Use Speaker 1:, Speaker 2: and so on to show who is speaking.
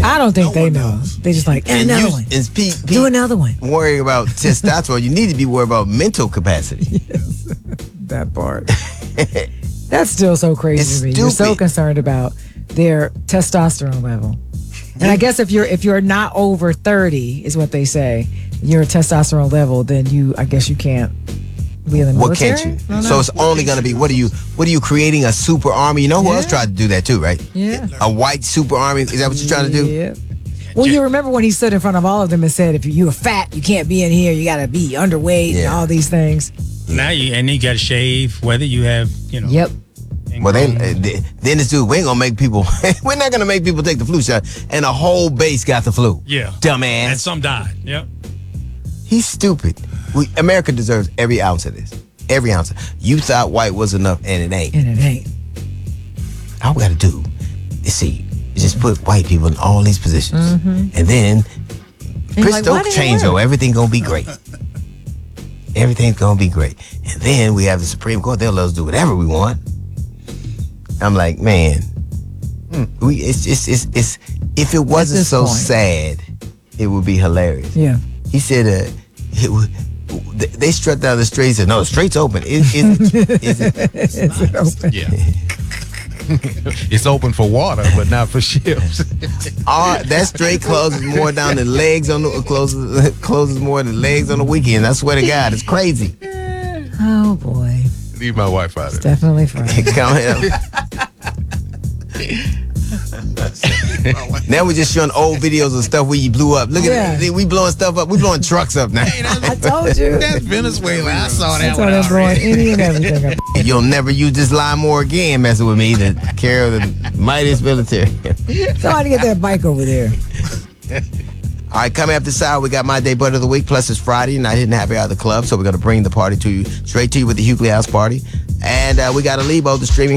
Speaker 1: I don't think they know. They just like, another one.
Speaker 2: And
Speaker 1: do another one.
Speaker 2: Worrying about testosterone, you need to be worried about mental capacity.
Speaker 1: Yes, that part. That's still so crazy to me. You're so concerned about their testosterone level. And I guess if you're not over 30, is what they say, your testosterone level, then I guess you can't be in the military.
Speaker 2: What can't you? So it's only going to be, what are you creating a super army? You know who else tried to do that too, right?
Speaker 1: Yeah.
Speaker 2: A white super army. Is that what you're trying to do?
Speaker 1: Yeah. Well, you remember when he stood in front of all of them and said, if you're fat, you can't be in here. You got to be underweight and all these things.
Speaker 3: Now you got to shave, whether you have,
Speaker 1: Yep.
Speaker 2: Well, then this dude, we ain't gonna make people. We're not gonna make people take the flu shot, and a whole base got the flu.
Speaker 3: Yeah,
Speaker 2: dumbass.
Speaker 3: And some died. Yep.
Speaker 2: He's stupid. America deserves every ounce of this. Every ounce. You thought white was enough, and it ain't. All we gotta do is just put white people in all these positions, and then Chris Stokes change. Everything gonna be great. Everything's gonna be great, and then we have the Supreme Court. They'll let us do whatever we want. I'm like, man, it's if it wasn't so sad, it would be hilarious.
Speaker 1: Yeah.
Speaker 2: He said they strut down the street and said, no, the straight's open. Is it
Speaker 1: open?
Speaker 4: Yeah. It's open for water, but not for ships.
Speaker 2: That straight closes more down the legs on the closes more than legs on the weekend. I swear to God, it's crazy.
Speaker 1: Oh boy.
Speaker 4: Leave my wife out of it.
Speaker 1: Definitely Friday.
Speaker 2: Come here. Now we're just showing old videos of stuff where you blew up. Look at it. We blowing stuff up. We blowing trucks up now.
Speaker 1: I told you.
Speaker 4: That's Venezuela. I saw that one
Speaker 1: already. Blowing any and everything up.
Speaker 2: You'll never use this line more again messing with me to carry the mightiest military.
Speaker 1: Somebody get that bike over there.
Speaker 2: All right, coming up this hour, we got My Day Butt of the Week. Plus, it's Friday, and I didn't have it out of the club, so we're going to bring the party to you, straight to you with the Hughley House Party. And we got a Lebo, the streaming